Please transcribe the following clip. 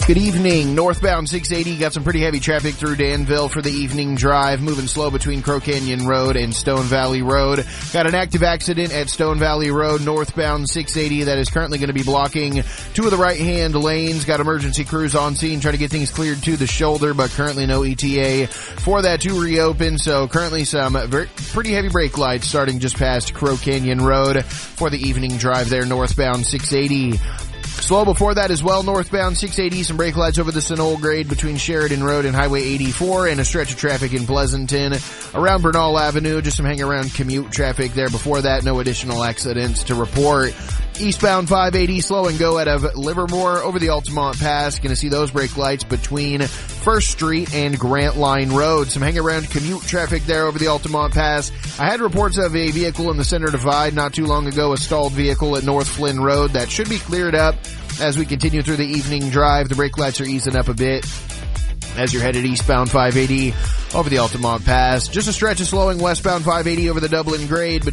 Good evening. Northbound 680 got some pretty heavy traffic through Danville for the evening drive, moving slow between Crow Canyon Road and Stone Valley Road. Got an active accident at Stone Valley Road, northbound 680, that is currently going to be blocking two of the right-hand lanes. Got emergency crews on scene trying to get things cleared to the shoulder, but currently no ETA for that to reopen. So currently some pretty heavy brake lights starting just past Crow Canyon Road for the evening drive there, northbound 680. Slow before that as well, northbound 680, some brake lights over the Sunol grade between Sheridan Road and Highway 84, and a stretch of traffic in Pleasanton around Bernal Avenue. Just some hang-around commute traffic there. Before that, no additional accidents to report. Eastbound 580, slow and go out of Livermore over the Altamont Pass. Going to see those brake lights between First Street and Grant Line Road. Some hang-around commute traffic there over the Altamont Pass. I had reports of a vehicle in the Center Divide not too long ago, a stalled vehicle at North Flynn Road. That should be cleared up as we continue through the evening drive. The brake lights are easing up a bit as you're headed eastbound 580 over the Altamont Pass. Just a stretch of slowing westbound 580 over the Dublin grade.